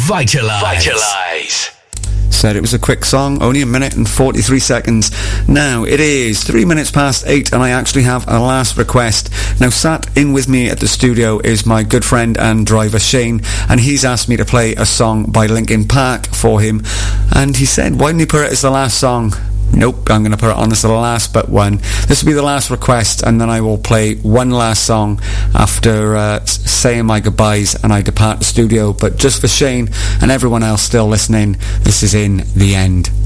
Vitalise. Said it was a quick song, only a minute and 43 seconds. Now, it is 3 minutes past 8 and I actually have a last request. Now, sat in with me at the studio is my good friend and driver Shane, and he's asked me to play a song by Linkin Park for him. And he said, why didn't you put it as the last song? Nope, I'm going to put it on as the last but one. This will be the last request, and then I will play one last song after saying my goodbyes and I depart the studio. But just for Shane and everyone else still listening, this is In the End.